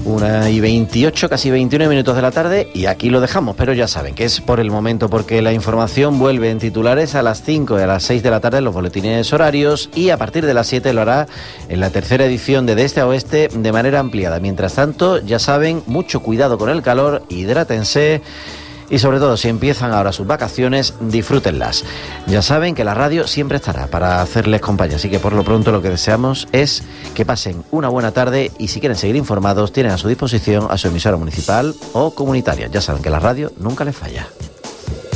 1:28, casi 21 minutos de la tarde, y aquí lo dejamos, pero ya saben que es por el momento, porque la información vuelve en titulares a las 5 y a las 6 de la tarde en los boletines horarios, y a partir de las 7 lo hará en la tercera edición de Este a Oeste de manera ampliada. Mientras tanto, ya saben, mucho cuidado con el calor, hidrátense. Y sobre todo, si empiezan ahora sus vacaciones, disfrútenlas. Ya saben que la radio siempre estará para hacerles compañía, así que por lo pronto lo que deseamos es que pasen una buena tarde, y si quieren seguir informados, tienen a su disposición a su emisora municipal o comunitaria. Ya saben que la radio nunca les falla.